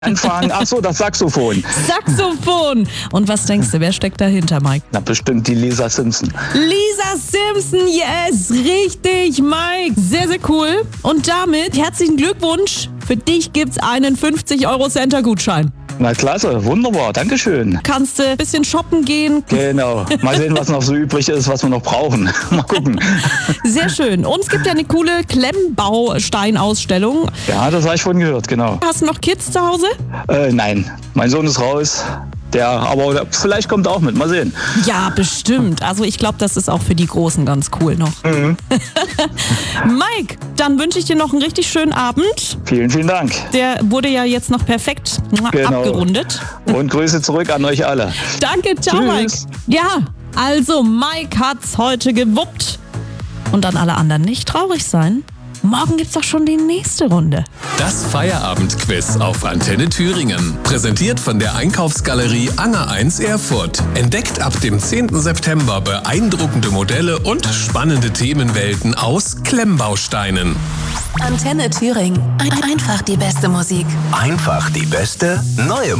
Anfangen. Ach so, das Saxophon. Saxophon. Und was denkst du, wer steckt dahinter, Mike? Na, bestimmt die Lisa Simpson. Lisa Simpson, yes, richtig, Mike. Sehr, sehr cool. Und damit herzlichen Glückwunsch. Für dich gibt's einen 50-Euro-Center-Gutschein. Na klasse, wunderbar, dankeschön. Kannst du ein bisschen shoppen gehen. Genau, mal sehen, was noch so übrig ist, was wir noch brauchen. Mal gucken. Sehr schön. Und es gibt ja eine coole Klemmbausteinausstellung. Ja, das habe ich vorhin gehört, genau. Hast du noch Kids zu Hause? Nein, mein Sohn ist raus. Aber vielleicht kommt er auch mit, mal sehen. Ja, bestimmt. Also ich glaube, das ist auch für die Großen ganz cool noch. Mhm. Mike, dann wünsche ich dir noch einen richtig schönen Abend. Vielen, vielen Dank. Der wurde ja jetzt noch perfekt abgerundet. Und Grüße zurück an euch alle. Danke, ciao. Tschüss. Mike. Ja, also Mike hat's heute gewuppt. Und an alle anderen nicht traurig sein. Morgen gibt's doch schon die nächste Runde. Das Feierabendquiz auf Antenne Thüringen. Präsentiert von der Einkaufsgalerie Anger 1 Erfurt. Entdeckt ab dem 10. September beeindruckende Modelle und spannende Themenwelten aus Klemmbausteinen. Antenne Thüringen. Einfach die beste Musik. Einfach die beste neue Musik.